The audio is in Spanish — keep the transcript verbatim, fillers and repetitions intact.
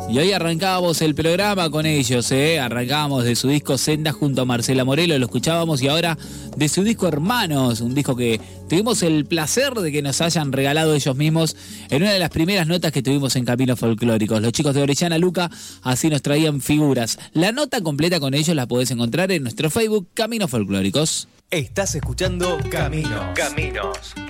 Y hoy arrancábamos el programa con ellos, ¿eh? Arrancábamos de su disco Senda junto a Marcela Morelo, lo escuchábamos, y ahora de su disco Hermanos, un disco que tuvimos el placer de que nos hayan regalado ellos mismos en una de las primeras notas que tuvimos en Caminos Folclóricos. Los chicos de Orellana Luca así nos traían figuras. La nota completa con ellos la podés encontrar en nuestro Facebook Caminos Folclóricos. Estás escuchando Caminos. Caminos.